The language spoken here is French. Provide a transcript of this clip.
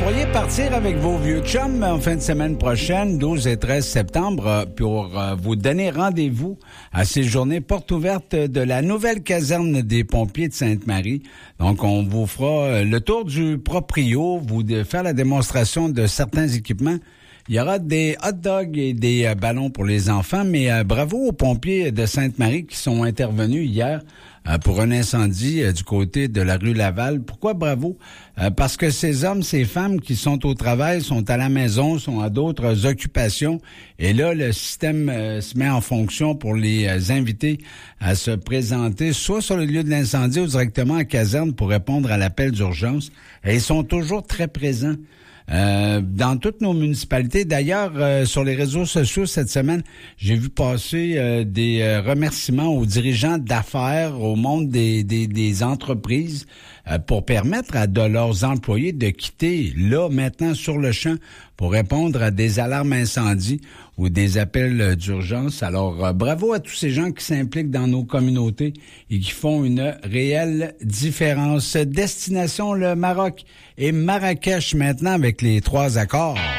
pourriez partir avec vos vieux chums en fin de semaine prochaine, 12 et 13 septembre, pour vous donner rendez-vous à ces journées portes ouvertes de la nouvelle caserne des pompiers de Sainte-Marie. Donc, on vous fera le tour du proprio, vous faire la démonstration de certains équipements. Il y aura des hot dogs et des ballons pour les enfants, mais bravo aux pompiers de Sainte-Marie qui sont intervenus hier pour un incendie du côté de la rue Laval. Pourquoi bravo? Parce que ces hommes, ces femmes qui sont au travail, sont à la maison, sont à d'autres occupations. Et là, le système se met en fonction pour les inviter à se présenter soit sur le lieu de l'incendie ou directement à caserne pour répondre à l'appel d'urgence. Et ils sont toujours très présents. Dans toutes nos municipalités. D'ailleurs, sur les réseaux sociaux cette semaine, j'ai vu passer des remerciements aux dirigeants d'affaires, au monde des entreprises, pour permettre à de leurs employés de quitter là, maintenant, sur le champ, pour répondre à des alarmes incendies ou des appels d'urgence. Alors, bravo à tous ces gens qui s'impliquent dans nos communautés et qui font une réelle différence. Destination le Maroc et Marrakech maintenant avec les 3 accords.